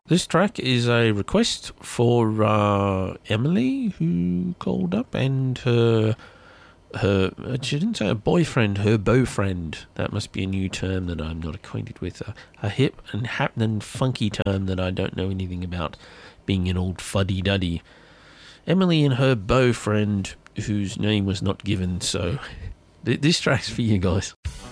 This track is a request for Emily, who called up, and her she didn't say her boyfriend, her beaufriend. That must be a new term that I'm not acquainted with. A hip and happening funky term that I don't know anything about, being an old fuddy-duddy. Emily and her beaufriend, whose name was not given, so this track's for you guys.